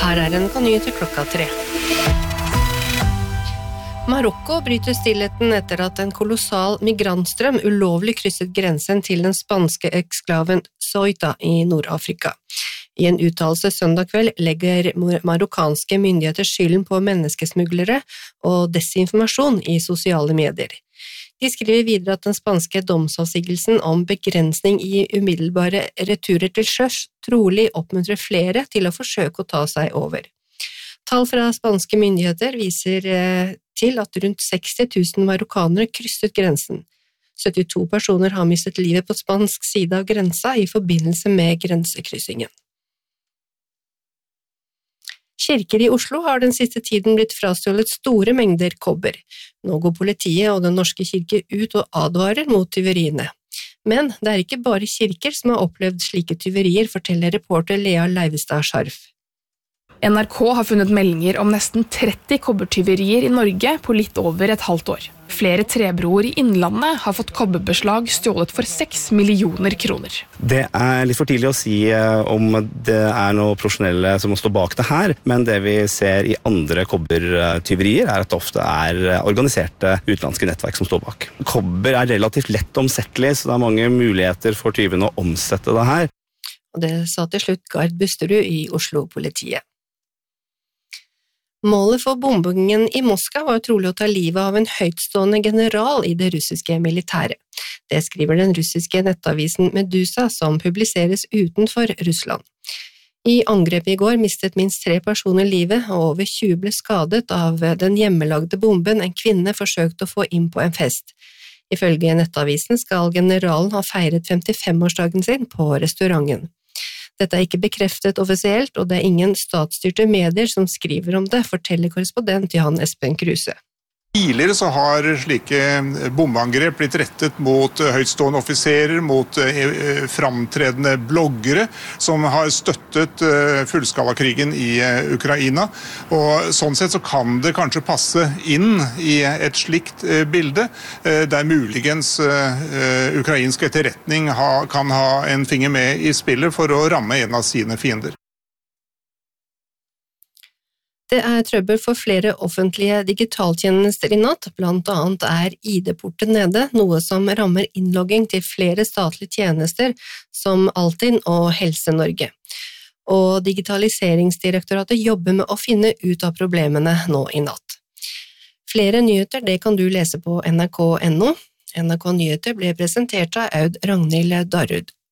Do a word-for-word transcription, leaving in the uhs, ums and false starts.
Her er en nyhet til klokka tre. Marokko bryter stillheten etter at en kolossal migrantstrøm ulovlig krysset grensen til den spanske eksklaven Ceuta i Nord-Afrika. I en uttalelse søndag kveld legger marokkanske myndigheter skylden på menneskesmuglere og desinformasjon i sosiale medier. De skriver videre at den spanske domsavsigelsen om begrensning i umiddelbare returer til sjøs trolig oppmuntrer flere til å forsøke å ta seg over. Tall fra spanske myndigheter viser til at rundt seksti tusen marokkanere krysset grensen. syttito personer har mistet livet på spansk side av grensa i forbindelse med grensekryssingen. Kirker i Oslo har den siste tiden blitt frastjålet store mengder kobber. Nå går politiet og den norske kirke ut og advarer mot tyveriene. Men det er ikke bare kirker som har opplevd slike tyverier, forteller reporter Lea Leivestad Scharf. N R K har funnet meldinger om nesten tretti kobbertyverier i Norge på litt over et halvt år. Flere trebroer i Innlandet har fått kobberbeslag stjålet for seks millioner kroner. Det er litt for tidlig å si om det er noe profesjonelle som må stå bak det her, men det vi ser i andre kobbertyverier er at det ofte er organiserte utenlandske nettverk som står bak. Kobber er relativt lett omsettelig, så det er mange muligheter for tyvene å omsette det her. Og det sa til slutt Gard Busterud i Oslo-politiet. Målet for bombingen i Moskva var trolig å ta livet av en høytstående general i det russiske militæret. Det skriver den russiske nettavisen Medusa, som publiseres utenfor Russland. I angrepet i går mistet minst tre personer livet, og over tjue ble skadet av den hjemmelagde bomben en kvinne forsøkte å få inn på en fest. Ifølge nettavisen skal generalen ha feiret femtifem-årsdagen sin på restauranten. Dette er ikke bekreftet offisielt, og det er ingen statsstyrte medier som skriver om det, forteller korrespondent Jan Espen Kruse. Tidligere så har slike bombeangrep blitt rettet mot høytstående offiserer, mot framtredende bloggere som har støttet fullskalakrigen i Ukraina. Og sånn sett så kan det kanskje passe inn i et slikt bilde, der muligens ukrainsk etterretning kan ha en finger med i spillet for å ramme en av sine fiender. Det er trøbbel for flere offentlige digitaltjenester i natt, blant annet er I D-porten nede, noe som rammer innlogging til flere statlige tjenester som Altinn og Helse-Norge. Og Digitaliseringsdirektoratet jobber med å finne ut av problemene nå i natt. Flere nyheter det kan du lese på N R K punktum N O. N R K Nyheter ble presentert av Aud Ragnhild Darud.